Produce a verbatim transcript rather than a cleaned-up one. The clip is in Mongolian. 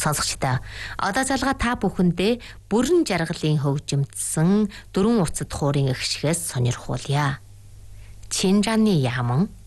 Сонсогчдоо одоо залгаа та бүхэндээ бүрэн жаргалын хөгжимдсөн дөрвөн уцад хуурын эгшгээс сонирхуулъя. Чинжаны яаман